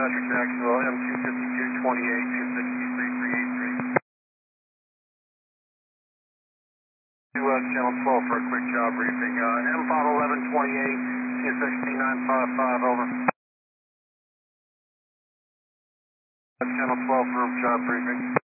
Roger, Jacksonville, M25228, 263-383. To Channel 12 for a quick job briefing. M51128, 26955, over. Channel 12 for a job briefing.